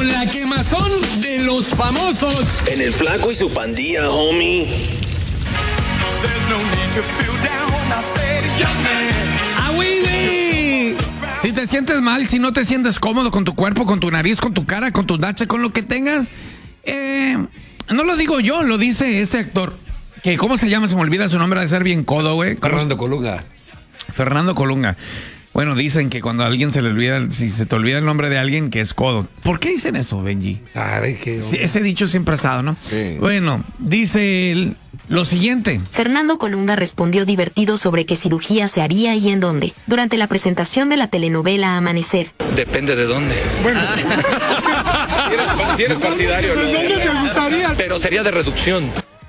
la quemazón de los famosos. En el Flaco y su pandilla, homie. ¡Ah, güey! Si te sientes mal, si no te sientes cómodo con tu cuerpo, con tu nariz, con tu cara, con tu nacha, con lo que tengas, no lo digo yo, lo dice este actor. Que ¿cómo se llama? Se me olvida su nombre, de ser bien codo, güey. Fernando Colunga. Fernando Colunga. Bueno, dicen que cuando a alguien se le olvida, si se te olvida el nombre de alguien, que es codo. ¿Por qué dicen eso, Benji? ¿Sabe qué? Sí, ese dicho siempre ha estado, ¿no? Sí. Bueno, dice él lo siguiente. Fernando Colunga respondió divertido sobre qué cirugía se haría y en dónde, durante la presentación de la telenovela Amanecer. Depende de dónde. Bueno. Si eres partidario, ¿no? ¿Dónde te gustaría? Pero sería de reducción.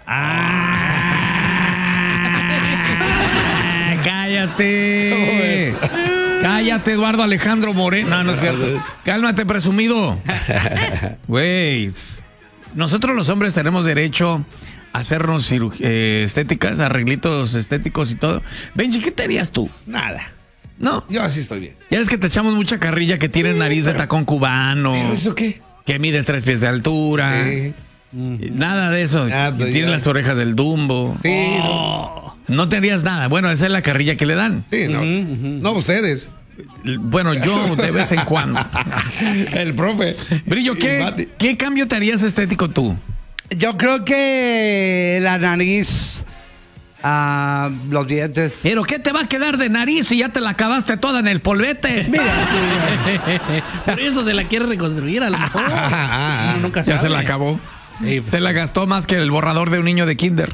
¡Cállate! ¡Cállate, Eduardo Alejandro Moreno! No, no es cierto. Cálmate, presumido. Güey, nosotros los hombres tenemos derecho a hacernos estéticas, arreglitos estéticos y todo. Benji, ¿qué te harías tú? Nada. No. Yo así estoy bien. Ya es que te echamos mucha carrilla que tienes nariz de tacón cubano. ¿Pero eso qué? Que mides 3 pies de altura. Sí. Nada de eso. Nada, que tienes ya. las orejas del Dumbo. Sí. No te harías nada. Bueno, esa es la carrilla que le dan. Sí, no. No ustedes. Bueno, yo de vez en cuando. El profe. Brillo, ¿qué cambio te harías estético tú? Yo creo que la nariz, los dientes. ¿Pero qué te va a quedar de nariz si ya te la acabaste toda en el polvete? Mira. Pero eso se la quiere reconstruir a lo mejor. Uno nunca Ya sabe. se la acabó. Se la gastó más que el borrador de un niño de kinder.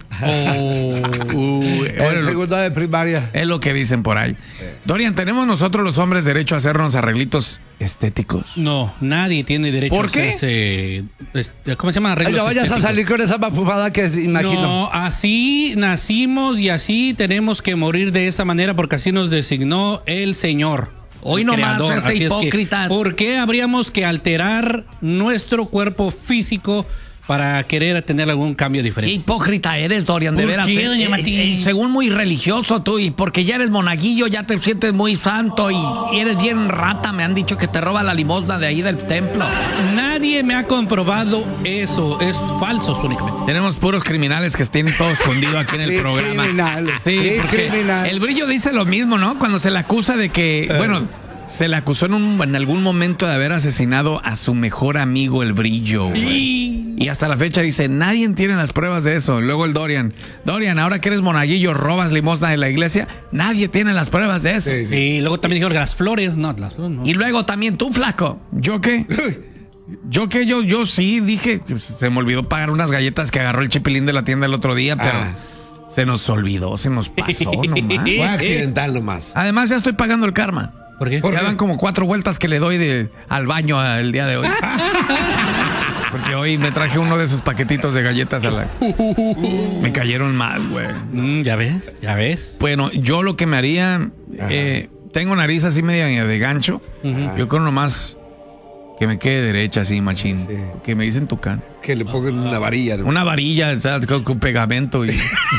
En segunda de primaria. Es lo que dicen por ahí. Dorian, ¿tenemos nosotros los hombres derecho a hacernos arreglitos estéticos? No, nadie tiene derecho ¿Por a qué? hacerse, ¿cómo se llama? Arreglos No vayas estéticos. a salir con esa mafufada que imagino. No, así nacimos y así tenemos que morir de esa manera porque así nos designó el Señor. Hoy el nomás, Creador. este Así es que, hipócrita. ¿por qué habríamos que alterar nuestro cuerpo físico para querer tener algún cambio Qué diferente? hipócrita eres, Dorian, de ¿Por veras. qué, doña Martín? Según muy religioso tú, y porque ya eres monaguillo, ya te sientes muy santo y eres bien rata. Me han dicho que te roba la limosna de ahí del templo. Nadie me ha comprobado eso. Es falso únicamente. Tenemos puros criminales que estén todos escondidos aquí en el programa. Criminales. Sí, Sí, porque criminal. el Brillo dice lo mismo, ¿no? Cuando se le acusa de que, bueno, se le acusó en algún momento de haber asesinado a su mejor amigo, el Brillo, güey. Y hasta la fecha dice, nadie tiene las pruebas de eso. Luego el Dorian, ahora que eres monaguillo, robas limosna de la iglesia, nadie tiene las pruebas de eso. Sí, sí. Sí, luego también dijeron que las flores, no, las flores no. Y luego también tú, flaco, ¿yo qué? Yo sí dije, se me olvidó pagar unas galletas que agarró el chipilín de la tienda el otro día, pero se nos olvidó, se nos pasó nomás. Fue accidental nomás. Además ya estoy pagando el karma. ¿Por qué? Ya van como 4 vueltas que le doy al baño el día de hoy. Porque hoy me traje uno de esos paquetitos de galletas a la... Me cayeron mal, güey. Ya ves. Bueno, yo lo que me haría... tengo nariz así media de gancho. Yo creo nomás que me quede derecha así, machín. Sí. Que me dicen tucán. Que le pongan una varilla, ¿no? Una varilla, o sea, con pegamento. Y,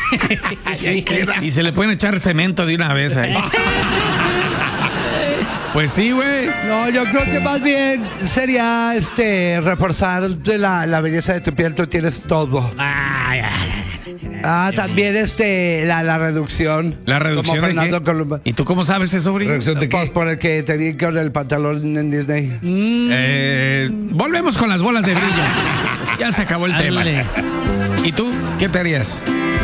y se le pueden echar cemento de una vez ahí. Pues sí, güey. No, yo creo que más bien sería reforzar de la belleza de tu piel. Tú tienes todo. También la reducción. ¿La reducción como de Fernando qué? Colunga. ¿Y tú cómo sabes eso, Brillo? ¿Reducción de Pues qué? por el que te di con el pantalón en Disney. Volvemos con las bolas de Brillo. Ya se acabó el tema. Ándale. ¿Y tú qué te harías?